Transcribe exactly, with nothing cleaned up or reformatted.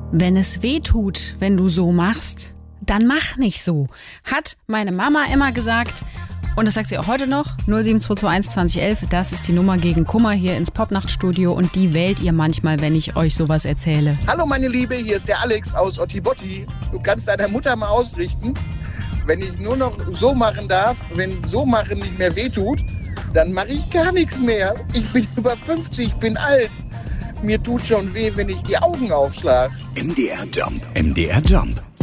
Wenn es weh tut, wenn du so machst, dann mach nicht so. Hat meine Mama immer gesagt. Und das sagt sie auch heute noch. null sieben zwei zwei eins zwanzig elf, das ist die Nummer gegen Kummer hier ins Popnachtstudio. Und die wählt ihr manchmal, wenn ich euch sowas erzähle. Hallo meine Liebe, hier ist der Alex aus Ottibotti. Du kannst deiner Mutter mal ausrichten, wenn ich nur noch so machen darf, wenn so machen nicht mehr wehtut, dann mache ich gar nichts mehr. Ich bin über fünfzig, bin alt. Mir tut schon weh, wenn ich die Augen aufschlage. M D R Jump. M D R Jump.